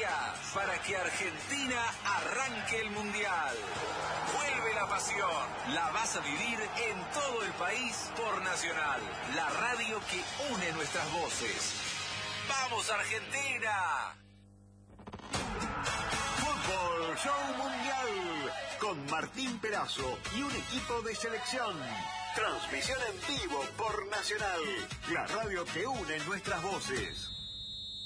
día para que Argentina arranque el Mundial. Vuelve la pasión. La vas a vivir en todo el país por Nacional, la radio que une nuestras voces. ¡Vamos, Argentina! Fútbol Show Mundial con Martín Perazo y un equipo de selección. Transmisión en vivo por Nacional, la radio que une nuestras voces.